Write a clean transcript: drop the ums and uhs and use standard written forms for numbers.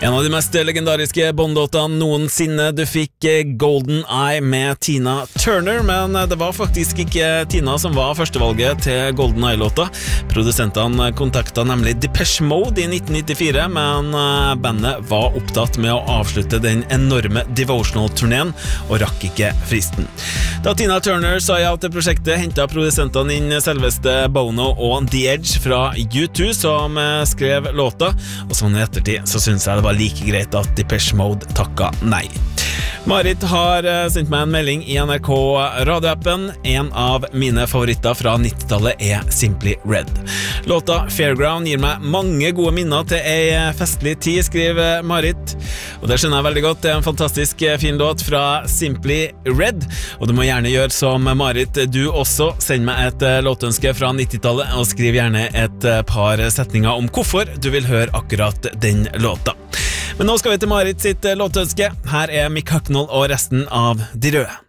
En av de mest legendariske Bond-låtene noensinne. Du fikk Golden Eye med Tina Turner, men det var faktisk ikke Tina som var førstevalget til Golden Eye-låta. Produsentene kontaktet nemlig Depeche Mode i 1994, men bandet var opptatt med å avslutte den enorme Devotional-turneen og rakk ikke fristen. Da Tina Turner sa ja til prosjektet, hentet produsentene inn selveste Bono og The Edge fra U2 som skrev låta, og sånn i ettertid så synes jeg det var like greit at Depeche Mode takka nei. Marit har sendt meg en melding i NRK radioappen. En av mine favoritter fra 90-tallet er Simply Red. Låta Fairground gir meg mange gode minner til ei festlig tid, skriver Marit. Og det skjønner jeg veldig godt. Det er en fantastisk fin låt fra Simply Red. Og du må gjerne gjøre som Marit, du også. Send meg et låtønske fra 90-tallet, og skriv gjerne et par setninger om hvorfor du vil høre akkurat den låta. Men nå skal vi til Marit sitt låtønske. Her er Mick Hucknall og resten av De Røde.